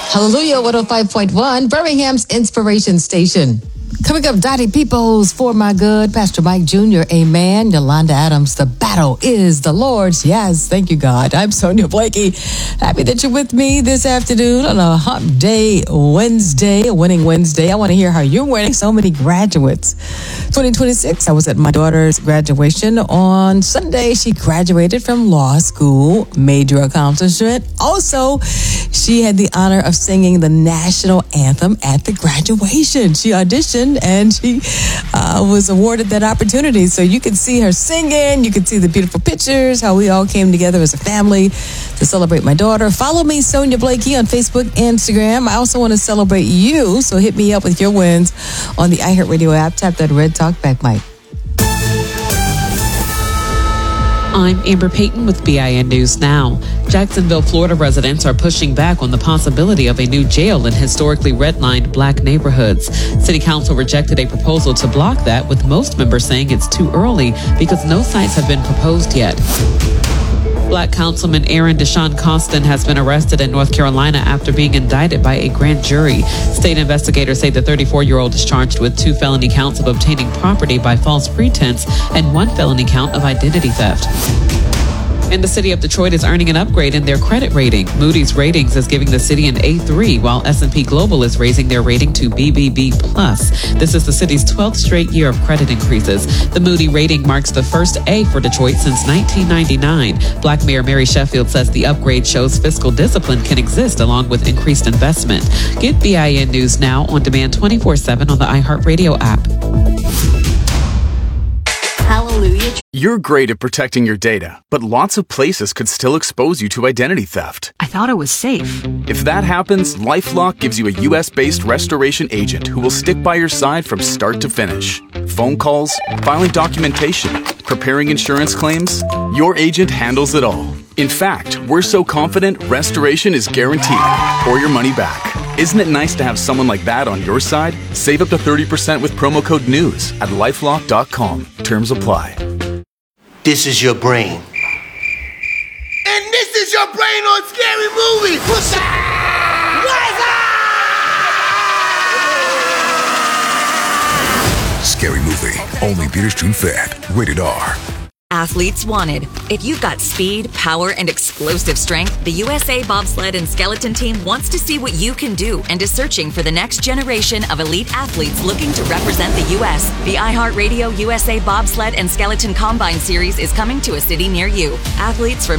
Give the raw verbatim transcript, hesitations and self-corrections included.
Hallelujah one oh five point one, Birmingham's Inspiration Station. Coming up, Dottie Peoples, For My Good, Pastor Mike Junior, Amen, Yolanda Adams, The Battle is the Lord's. Yes, thank you, God. I'm Sonia Blakey. Happy that you're with me this afternoon on a Hump Day Wednesday, a winning Wednesday. I want to hear how you're winning. So many graduates. twenty twenty-six, I was at my daughter's graduation on Sunday. She graduated from law school, major accomplishment. Also, she had the honor of singing the national anthem at the graduation. She auditioned and she uh, was awarded that opportunity. So you can see her singing. You can see the beautiful pictures, how we all came together as a family to celebrate my daughter. Follow me, Sonia Blakey, on Facebook, Instagram. I also want to celebrate you. So hit me up with your wins on the iHeartRadio app. Tap that red talk back mic. I'm Amber Payton with B I N News Now. Jacksonville, Florida residents are pushing back on the possibility of a new jail in historically redlined black neighborhoods. City Council rejected a proposal to block that, with most members saying it's too early because no sites have been proposed yet. Black Councilman Aaron Deshaun Costin has been arrested in North Carolina after being indicted by a grand jury. State investigators say the thirty-four-year-old is charged with two felony counts of obtaining property by false pretense and one felony count of identity theft. And the city of Detroit is earning an upgrade in their credit rating. Moody's Ratings is giving the city an A three, while S and P Global is raising their rating to B B B plus. This is the city's twelfth straight year of credit increases. The Moody rating marks the first A for Detroit since nineteen ninety-nine. Black Mayor Mary Sheffield says the upgrade shows fiscal discipline can exist along with increased investment. Get B I N News Now on demand twenty-four seven on the iHeartRadio app. Hallelujah. You're great at protecting your data, but lots of places could still expose you to identity theft. I thought it was safe. If that happens, LifeLock gives you a U S-based restoration agent who will stick by your side from start to finish. Phone calls, filing documentation, preparing insurance claims, your agent handles it all. In fact, we're so confident restoration is guaranteed or your money back. Isn't it nice to have someone like that on your side? Save up to thirty percent with promo code NEWS at lifelock dot com. Terms apply. This is your brain. And this is your brain on Scary Movie. What's up? Scary Movie. Only theaters June fifth. Rated R. Athletes wanted. If you've got speed, power, and explosive strength, the U S A Bobsled and Skeleton Team wants to see what you can do and is searching for the next generation of elite athletes looking to represent the U S The iHeartRadio U S A Bobsled and Skeleton Combine Series is coming to a city near you. Athletes from